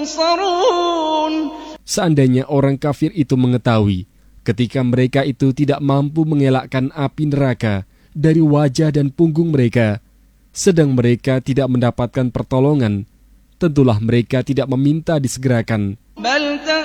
ينصرون. Seandainya orang kafir itu mengetahui ketika mereka itu tidak mampu mengelakkan api neraka dari wajah dan punggung mereka, sedang mereka tidak mendapatkan pertolongan, tentulah mereka tidak meminta disegerakan.